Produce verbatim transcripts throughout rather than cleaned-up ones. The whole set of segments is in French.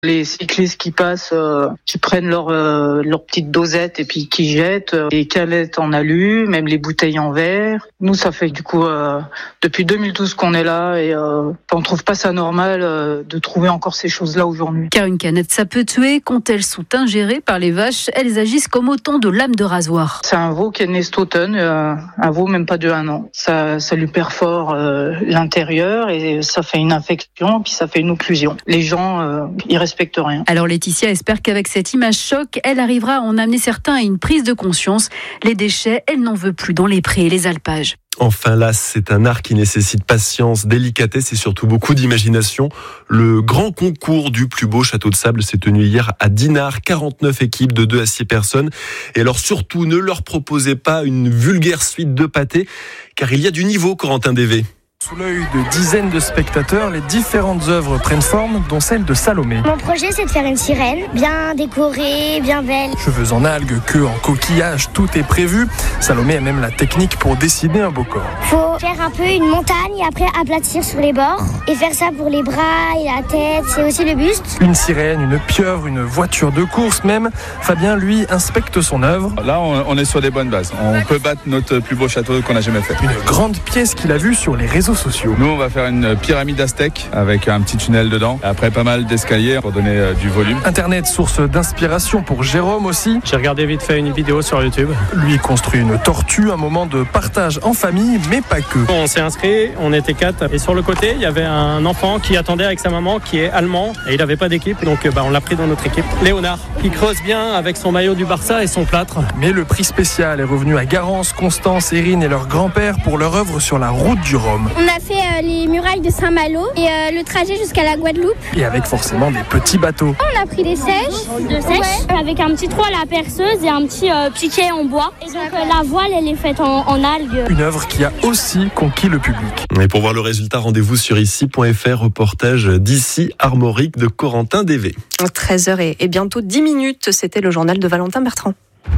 Les cyclistes qui passent, euh, qui prennent leur euh, leur petite dosette et puis qui jettent euh, les canettes en alu, même les bouteilles en verre. Nous, ça fait du coup euh, depuis deux mille douze qu'on est là et euh, on trouve pas ça normal euh, de trouver encore ces choses-là aujourd'hui. Car une canette, ça peut tuer. Quand elles sont ingérées par les vaches, elles agissent comme autant de lames de rasoir. C'est un veau qui est né cet automne, euh, un veau même pas de un an. Ça, ça lui perfore euh, l'intérieur et ça fait une infection puis ça fait une occlusion. Les gens, euh, ils respectent rien. Alors Laetitia espère qu'avec cette image choc, elle arrivera à en amener certains à une prise de conscience. Les déchets, elle n'en veut plus dans les prés et les alpages. Enfin là, c'est un art qui nécessite patience, délicatesse et surtout beaucoup d'imagination. Le grand concours du plus beau château de sable s'est tenu hier à Dinard. quarante-neuf équipes de deux à six personnes. Et alors surtout, ne leur proposez pas une vulgaire suite de pâtés, car il y a du niveau, Corentin Dévé. Sous l'œil de dizaines de spectateurs, les différentes œuvres prennent forme, dont celle de Salomé. Mon projet, c'est de faire une sirène, bien décorée, bien belle. Cheveux en algues, queue en coquillage, tout est prévu. Salomé a même la technique pour dessiner un beau corps. Faut faire un peu une montagne et après aplatir sur les bords. Et faire ça pour les bras et la tête, c'est aussi le buste. Une sirène, une pieuvre, une voiture de course même. Fabien, lui, inspecte son œuvre. Là, on est sur des bonnes bases. On peut battre notre plus beau château qu'on a jamais fait. Une grande pièce qu'il a vue sur les réseaux sociaux. Nous, on va faire une pyramide aztèque avec un petit tunnel dedans. Après, pas mal d'escaliers pour donner euh, du volume. Internet, source d'inspiration pour Jérôme aussi. J'ai regardé vite fait une vidéo sur YouTube. Lui construit une tortue, un moment de partage en famille, mais pas que. On s'est inscrit, on était quatre. Et sur le côté, il y avait un enfant qui attendait avec sa maman, qui est allemand. Et il n'avait pas d'équipe, donc bah, on l'a pris dans notre équipe. Léonard, qui creuse bien avec son maillot du Barça et son plâtre. Mais le prix spécial est revenu à Garance, Constance, Erin et leur grand-père pour leur œuvre sur la route du Rhum. On a fait euh, les murailles de Saint-Malo et euh, le trajet jusqu'à la Guadeloupe. Et avec forcément des petits bateaux. On a pris des sèches, de sèches, ouais, avec un petit trou à la perceuse et un petit euh, piquet en bois. Et donc euh, la voile, elle est faite en, en algues. Une œuvre qui a aussi conquis le public. Et pour voir le résultat, rendez-vous sur ici point f r, reportage d'ici Armorique de Corentin Dévé. treize heures et bientôt dix minutes, c'était le journal de Valentin Bertrand.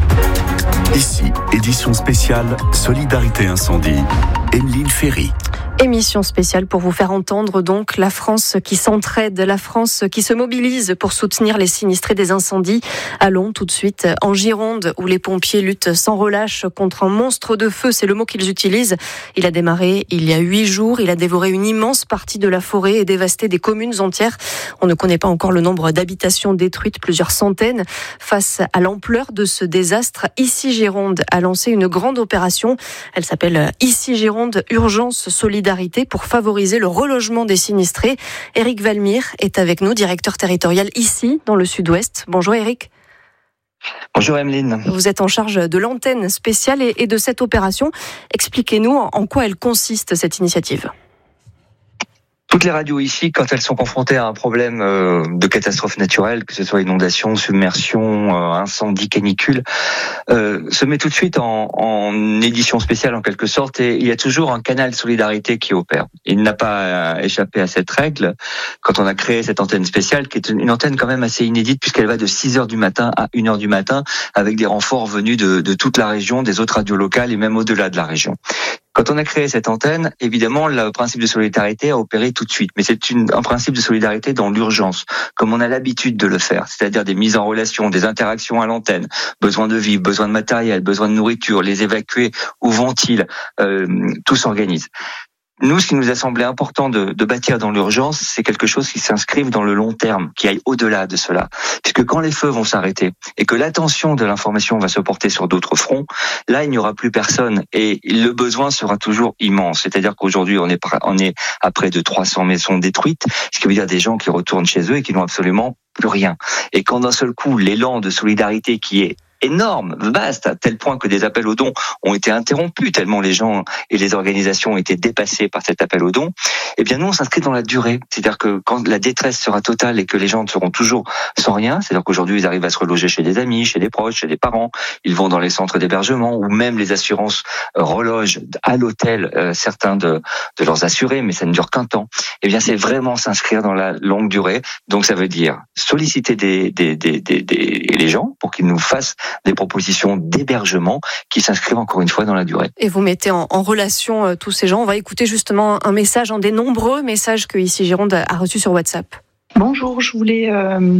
Ici, édition spéciale Solidarité Incendie, Emeline Ferry. Émission spéciale pour vous faire entendre donc la France qui s'entraide, la France qui se mobilise pour soutenir les sinistrés des incendies. Allons tout de suite en Gironde où les pompiers luttent sans relâche contre un monstre de feu, c'est le mot qu'ils utilisent. Il a démarré il y a huit jours, il a dévoré une immense partie de la forêt et dévasté des communes entières. On ne connaît pas encore le nombre d'habitations détruites, plusieurs centaines. Face à l'ampleur de ce désastre, Ici Gironde a lancé une grande opération. Elle s'appelle Ici Gironde Urgence Solidarité pour favoriser le relogement des sinistrés. Éric Valmire est avec nous, directeur territorial ici, dans le sud-ouest. Bonjour Éric. Bonjour Emeline. Vous êtes en charge de l'antenne spéciale et de cette opération. Expliquez-nous en quoi elle consiste, cette initiative. Toutes les radios ici, quand elles sont confrontées à un problème euh, de catastrophe naturelle, que ce soit inondation, submersion, euh, incendie, canicule, euh, se met tout de suite en, en édition spéciale en quelque sorte, et il y a toujours un canal de solidarité qui opère. Il n'a pas échappé à cette règle quand on a créé cette antenne spéciale, qui est une antenne quand même assez inédite puisqu'elle va de six heures du matin à une heure du matin, avec des renforts venus de, de toute la région, des autres radios locales et même au-delà de la région. Quand on a créé cette antenne, évidemment, le principe de solidarité a opéré tout de suite. Mais c'est une, un principe de solidarité dans l'urgence, comme on a l'habitude de le faire. C'est-à-dire des mises en relation, des interactions à l'antenne, besoin de vivre, besoin de matériel, besoin de nourriture, les évacuer, où vont-ils, euh, tout s'organise. Nous, ce qui nous a semblé important de, de bâtir dans l'urgence, c'est quelque chose qui s'inscrive dans le long terme, qui aille au-delà de cela. Puisque quand les feux vont s'arrêter et que l'attention de l'information va se porter sur d'autres fronts, là, il n'y aura plus personne et le besoin sera toujours immense. C'est-à-dire qu'aujourd'hui, on est, on est à près de trois cents maisons détruites, ce qui veut dire des gens qui retournent chez eux et qui n'ont absolument plus rien. Et quand d'un seul coup, l'élan de solidarité qui est énorme, vaste, à tel point que des appels aux dons ont été interrompus, tellement les gens et les organisations ont été dépassés par cet appel aux dons, eh bien nous, on s'inscrit dans la durée. C'est-à-dire que quand la détresse sera totale et que les gens seront toujours sans rien, c'est-à-dire qu'aujourd'hui, ils arrivent à se reloger chez des amis, chez des proches, chez des parents, ils vont dans les centres d'hébergement, ou même les assurances relogent à l'hôtel euh, certains de, de leurs assurés, mais ça ne dure qu'un temps. Eh bien, c'est vraiment s'inscrire dans la longue durée. Donc, ça veut dire solliciter des, des, des, des, des, les gens pour qu'ils nous fassent des propositions d'hébergement qui s'inscrivent encore une fois dans la durée. Et vous mettez en, en relation euh, tous ces gens. On va écouter justement un message, un des nombreux messages que Ici Gironde a reçus sur WhatsApp. Bonjour, je voulais euh,